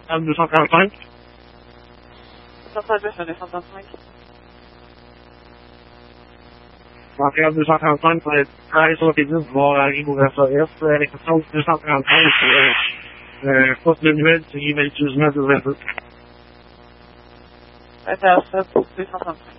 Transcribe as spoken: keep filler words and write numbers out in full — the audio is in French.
Materiel deux cent trente-cinq. deux cent trente-deux, deux cent trente-cinq. Materiel deux cent trente-cinq pour être treize soixante-dix, voir Harry Bourassa Est, réception deux cent trente-cinq, euh, euh, poste de nouvelles, série vingt-huit neuf vingt-deux. vingt et un sept, deux cent trente-cinq.